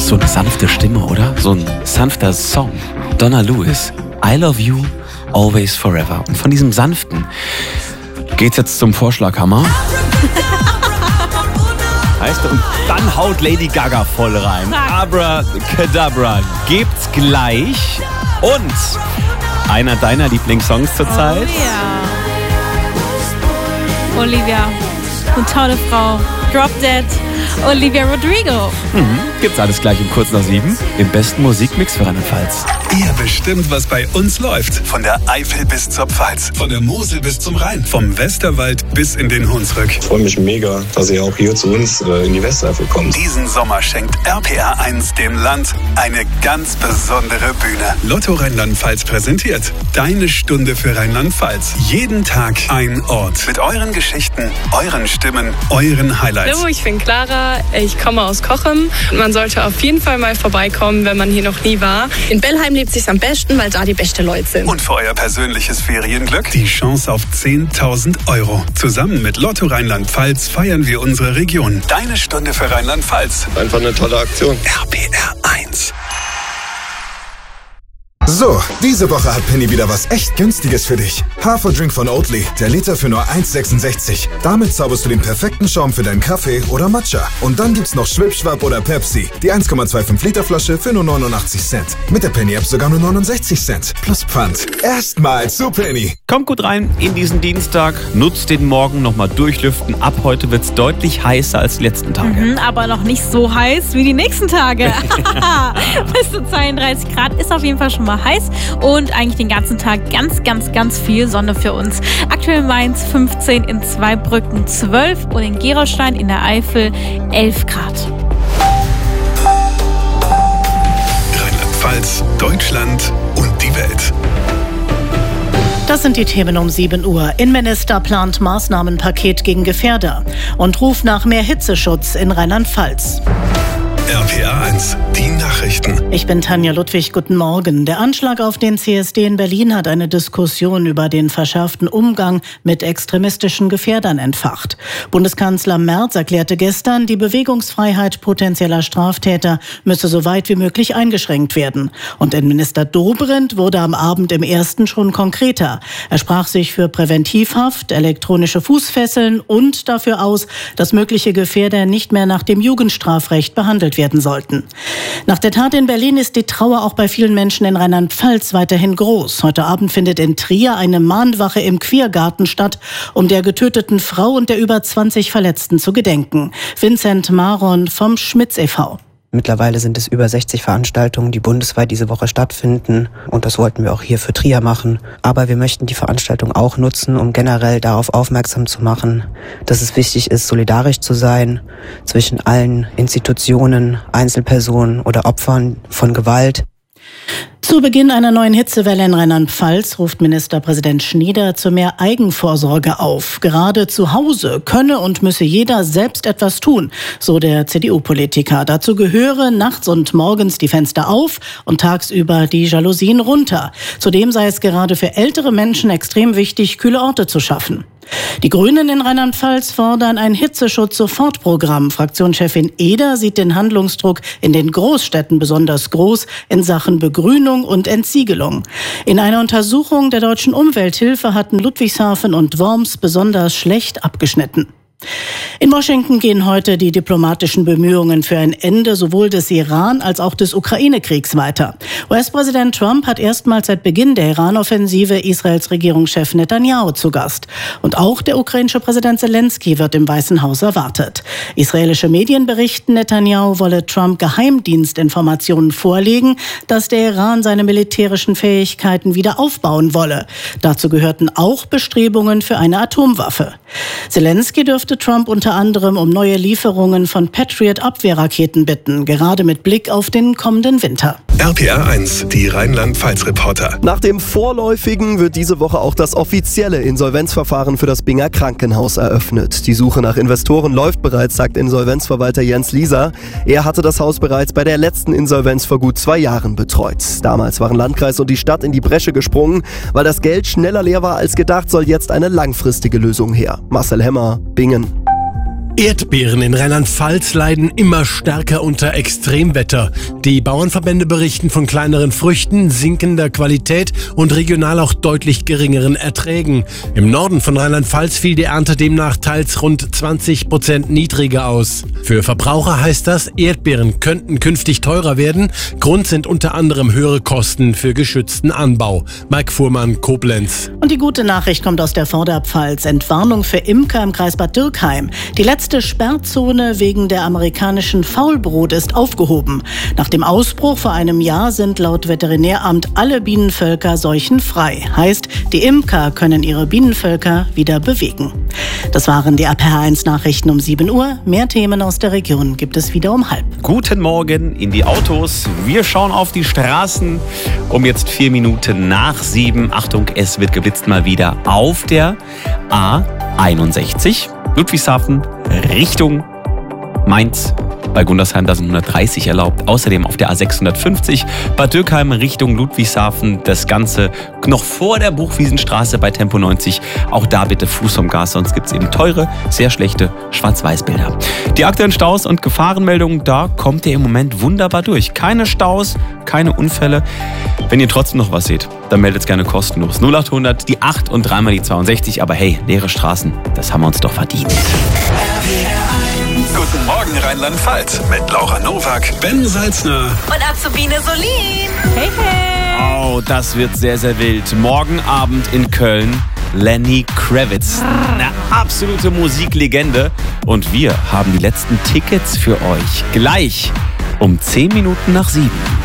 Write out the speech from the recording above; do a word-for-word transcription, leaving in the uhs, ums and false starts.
So eine sanfte Stimme, oder? So ein sanfter Song. Donna Lewis, I Love You, Always Forever. Und von diesem Sanften geht's jetzt zum Vorschlaghammer. Heißt, und dann haut Lady Gaga voll rein. Abracadabra gibt's gleich. Und einer deiner Lieblingssongs zurzeit. Oh ja. Olivia, eine tolle Frau. Drop Dead, Olivia Rodrigo. Mhm. Gibt's alles gleich um kurz nach sieben im besten Musikmix für Rheinland-Pfalz. Ihr bestimmt, was bei uns läuft. Von der Eifel bis zur Pfalz. Von der Mosel bis zum Rhein. Vom Westerwald bis in den Hunsrück. Ich freue mich mega, dass ihr auch hier zu uns äh, in die Westeifel kommt. Diesen Sommer schenkt R P R eins dem Land eine ganz besondere Bühne. Lotto Rheinland-Pfalz präsentiert Deine Stunde für Rheinland-Pfalz. Jeden Tag ein Ort. Mit euren Geschichten, euren Stimmen, euren Highlights. Hallo, ich bin Clara. Ich komme aus Cochem. Man sollte auf jeden Fall mal vorbeikommen, wenn man hier noch nie war. In Bellheim lebt sich's am besten, weil da die besten Leute sind. Und für euer persönliches Ferienglück die Chance auf zehntausend Euro. Zusammen mit Lotto Rheinland-Pfalz feiern wir unsere Region. Deine Stunde für Rheinland-Pfalz. Einfach eine tolle Aktion. R P R eins. So, diese Woche hat Penny wieder was echt Günstiges für dich. Haferdrink von Oatly, der Liter für nur eins sechsundsechzig. Damit zauberst du den perfekten Schaum für deinen Kaffee oder Matcha. Und dann gibt's noch Schwipschwapp oder Pepsi, die eins Komma fünfundzwanzig Liter Flasche für nur neunundachtzig Cent. Mit der Penny-App sogar nur neunundsechzig Cent. Plus Pfand. Erstmal zu Penny. Kommt gut rein in diesen Dienstag. Nutzt den Morgen nochmal durchlüften. Ab heute wird's deutlich heißer als die letzten Tage. Mhm, aber noch nicht so heiß wie die nächsten Tage. Bis zu zweiunddreißig Grad ist auf jeden Fall schon mal heiß und eigentlich den ganzen Tag ganz, ganz, ganz viel Sonne für uns. Aktuell in Mainz fünfzehn, in Zweibrücken zwölf und in Gerolstein in der Eifel elf Grad. Rheinland-Pfalz, Deutschland und die Welt. Das sind die Themen um sieben Uhr. Innenminister plant Maßnahmenpaket gegen Gefährder und ruft nach mehr Hitzeschutz in Rheinland-Pfalz. R P R eins, die Nachrichten. Ich bin Tanja Ludwig, guten Morgen. Der Anschlag auf den C S D in Berlin hat eine Diskussion über den verschärften Umgang mit extremistischen Gefährdern entfacht. Bundeskanzler Merz erklärte gestern, die Bewegungsfreiheit potenzieller Straftäter müsse so weit wie möglich eingeschränkt werden. Und Innenminister Dobrindt wurde am Abend im ersten schon konkreter. Er sprach sich für Präventivhaft, elektronische Fußfesseln und dafür aus, dass mögliche Gefährder nicht mehr nach dem Jugendstrafrecht behandelt werden sollten. Nach der Tat in Berlin ist die Trauer auch bei vielen Menschen in Rheinland-Pfalz weiterhin groß. Heute Abend findet in Trier eine Mahnwache im Queergarten statt, um der getöteten Frau und der über zwanzig Verletzten zu gedenken. Vincent Maron vom Schmitz e V Mittlerweile sind es über sechzig Veranstaltungen, die bundesweit diese Woche stattfinden. Und das wollten wir auch hier für Trier machen. Aber wir möchten die Veranstaltung auch nutzen, um generell darauf aufmerksam zu machen, dass es wichtig ist, solidarisch zu sein zwischen allen Institutionen, Einzelpersonen oder Opfern von Gewalt. Zu Beginn einer neuen Hitzewelle in Rheinland-Pfalz ruft Ministerpräsident Schnieder zu mehr Eigenvorsorge auf. Gerade zu Hause könne und müsse jeder selbst etwas tun, so der C D U-Politiker. Dazu gehöre nachts und morgens die Fenster auf und tagsüber die Jalousien runter. Zudem sei es gerade für ältere Menschen extrem wichtig, kühle Orte zu schaffen. Die Grünen in Rheinland-Pfalz fordern ein Hitzeschutz-Sofortprogramm. Fraktionschefin Eder sieht den Handlungsdruck in den Großstädten besonders groß in Sachen Begrünung und Entsiegelung. In einer Untersuchung der Deutschen Umwelthilfe hatten Ludwigshafen und Worms besonders schlecht abgeschnitten. In Washington gehen heute die diplomatischen Bemühungen für ein Ende sowohl des Iran- als auch des Ukraine-Kriegs weiter. U S-Präsident Trump hat erstmals seit Beginn der Iran-Offensive Israels Regierungschef Netanyahu zu Gast. Und auch der ukrainische Präsident Zelensky wird im Weißen Haus erwartet. Israelische Medien berichten, Netanyahu wolle Trump Geheimdienstinformationen vorlegen, dass der Iran seine militärischen Fähigkeiten wieder aufbauen wolle. Dazu gehörten auch Bestrebungen für eine Atomwaffe. Zelensky dürfte Trump unter anderem um neue Lieferungen von Patriot-Abwehrraketen bitten, gerade mit Blick auf den kommenden Winter. R P R eins, die Rheinland-Pfalz-Reporter. Nach dem vorläufigen wird diese Woche auch das offizielle Insolvenzverfahren für das Binger Krankenhaus eröffnet. Die Suche nach Investoren läuft bereits, sagt Insolvenzverwalter Jens Lieser. Er hatte das Haus bereits bei der letzten Insolvenz vor gut zwei Jahren betreut. Damals waren Landkreis und die Stadt in die Bresche gesprungen. Weil das Geld schneller leer war als gedacht, soll jetzt eine langfristige Lösung her. Marcel Hemmer, Bingen. Erdbeeren in Rheinland-Pfalz leiden immer stärker unter Extremwetter. Die Bauernverbände berichten von kleineren Früchten, sinkender Qualität und regional auch deutlich geringeren Erträgen. Im Norden von Rheinland-Pfalz fiel die Ernte demnach teils rund zwanzig Prozent niedriger aus. Für Verbraucher heißt das, Erdbeeren könnten künftig teurer werden. Grund sind unter anderem höhere Kosten für geschützten Anbau. Mike Fuhrmann, Koblenz. Und die gute Nachricht kommt aus der Vorderpfalz. Entwarnung für Imker im Kreis Bad Dürkheim. Die letzte Die Sperrzone wegen der amerikanischen Faulbrut ist aufgehoben. Nach dem Ausbruch vor einem Jahr sind laut Veterinäramt alle Bienenvölker seuchenfrei. Heißt, die Imker können ihre Bienenvölker wieder bewegen. Das waren die R P R eins Nachrichten um sieben Uhr. Mehr Themen aus der Region gibt es wieder um halb. Guten Morgen in die Autos. Wir schauen auf die Straßen um jetzt vier Minuten nach sieben. Achtung, es wird geblitzt mal wieder auf der A einundsechzig. Ludwigshafen Richtung Mainz. Bei Gundersheim, da sind hundertdreißig erlaubt. Außerdem auf der A sechshundertfünfzig Bad Dürkheim Richtung Ludwigshafen. Das Ganze noch vor der Buchwiesenstraße bei Tempo neunzig. Auch da bitte Fuß vom Gas, sonst gibt es eben teure, sehr schlechte Schwarz-Weiß-Bilder. Die aktuellen Staus und Gefahrenmeldungen, da kommt ihr im Moment wunderbar durch. Keine Staus, keine Unfälle. Wenn ihr trotzdem noch was seht, dann meldet es gerne kostenlos. null achthundert, die acht und dreimal die zweiundsechzig. Aber hey, leere Straßen, das haben wir uns doch verdient. Guten Morgen Rheinland-Pfalz mit Laura Nowak, Ben Salzner und Azubine Solin. Hey, hey. Oh, das wird sehr, sehr wild. Morgen Abend in Köln Lenny Kravitz. Eine absolute Musiklegende. Und wir haben die letzten Tickets für euch. Gleich um zehn Minuten nach sieben.